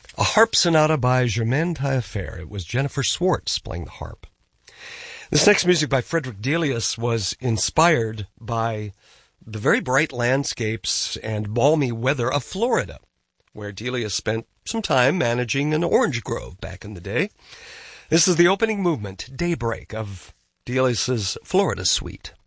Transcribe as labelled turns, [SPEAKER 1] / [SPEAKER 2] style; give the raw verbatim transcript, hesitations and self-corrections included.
[SPEAKER 1] A harp sonata by Germaine Taillefer. It was Jennifer Swartz playing the harp. This next music by Frederick Delius was inspired by the very bright landscapes and balmy weather of Florida, where Delius spent some time managing an orange grove back in the day. This is the opening movement, Daybreak, of Delius's Florida Suite.